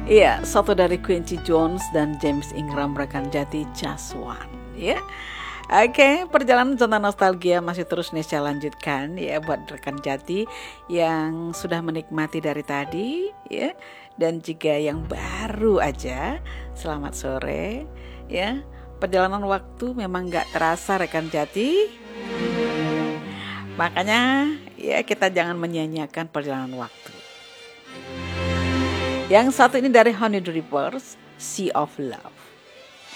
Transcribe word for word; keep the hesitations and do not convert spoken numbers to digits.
Iya, satu dari Quincy Jones dan James Ingram rekan jati Just One. Ya, oke, perjalanan Zona Nostalgia masih terus Nesya lanjutkan ya buat rekan jati yang sudah menikmati dari tadi ya, dan juga yang baru aja. Selamat sore ya. Perjalanan waktu memang gak terasa rekan jati. Makanya ya kita jangan menyia-nyiakan perjalanan waktu. Yang satu ini dari Honey Drippers, Sea of Love.